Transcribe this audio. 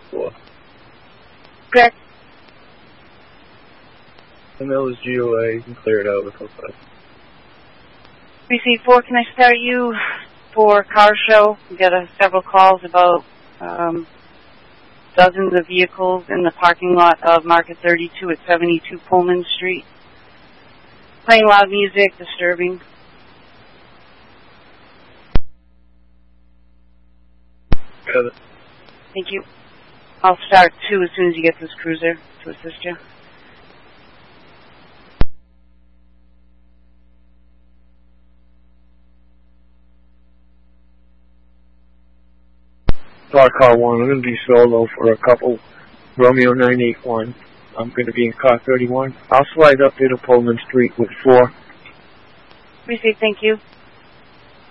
4. Correct. The mill is GOA. You can clear it out with 05. Precinct 4, can I start you for car show? We got several calls about dozens of vehicles in the parking lot of Market 32 at 72 Pullman Street. Playing loud music, disturbing. Got it. Thank you. I'll start 2 as soon as you get this cruiser to assist you. Car 1, I'm going to be solo for a couple. Romeo 981. I'm going to be in car 31. I'll slide up there to Pullman Street with 4. Precinct, thank you.